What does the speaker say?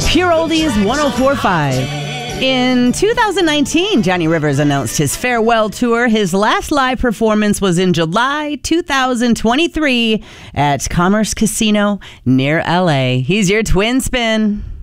Pure Oldies 104.5. In 2019, Johnny Rivers announced his farewell tour. His last live performance was in July 2023 at Commerce Casino near LA. He's your Twin Spin.